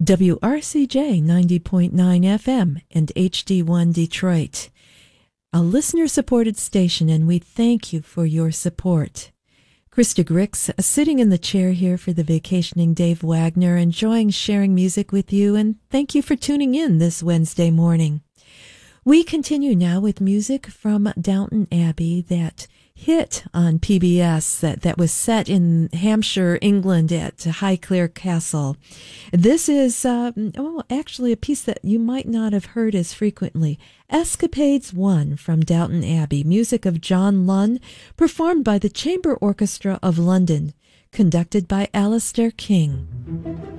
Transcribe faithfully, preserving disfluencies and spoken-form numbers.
W R C J ninety point nine F M and H D one Detroit, a listener-supported station, and we thank you for your support. Krista Grix, uh, sitting in the chair here for the vacationing Dave Wagner, enjoying sharing music with you, and thank you for tuning in this Wednesday morning. We continue now with music from Downton Abbey, that hit on P B S that, that was set in Hampshire, England at Highclere Castle. This is, uh, oh, actually a piece that you might not have heard as frequently. Escapades one from Downton Abbey, music of John Lunn, performed by the Chamber Orchestra of London, conducted by Alistair King.